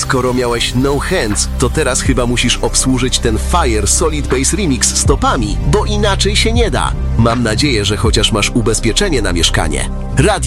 Skoro miałeś no hands, to teraz chyba musisz obsłużyć ten Fire Solid Base Remix stopami, bo inaczej się nie da. Mam nadzieję, że chociaż masz ubezpieczenie na mieszkanie. Radio